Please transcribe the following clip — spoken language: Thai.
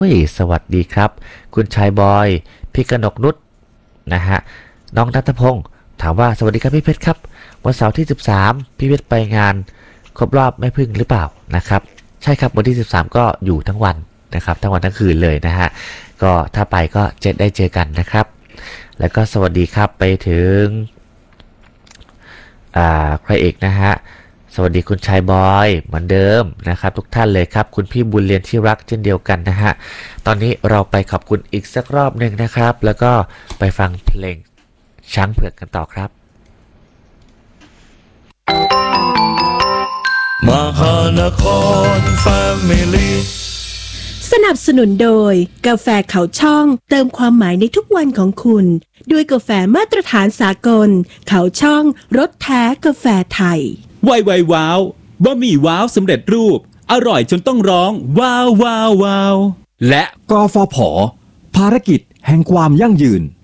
สวัสดีครับคุณชายบอยพี่กนกนุชนะฮะน้องณัฐพงศ์ถามว่าสวัสดีครับพี่เพชรครับวันเสาร์ที่13พี่เพชรไปงานครบรอบแม่พึ่งหรือเปล่านะครับใช่ครับวันที่13ก็อยู่ทั้งวันนะครับทั้งวันทั้งคืนเลยนะฮะก็ถ้าไปก็จะได้เจอกันนะครับแล้วก็สวัสดีครับไปถึงใครเอกนะฮะสวัสดีคุณชายบอยเหมือนเดิมนะครับทุกท่านเลยครับคุณพี่บุญเรียนที่รักเช่นเดียวกันนะฮะตอนนี้เราไปขอบคุณอีกสักรอบหนึ่งนะครับแล้วก็ไปฟังเพลงช้างเผือกกันต่อครับมหานครแฟมิลี่สนับสนุนโดยกาแฟเขาช่องเติมความหมายในทุกวันของคุณด้วยกาแฟมาตรฐานสากลเขาช่องรสแท้กาแฟไทยไวว้าวบะหมี่ว้าวสำเร็จรูปอร่อยจนต้องร้องว้าวว้าวว้าวและกฟผ.ภารกิจแห่งความยั่งยืน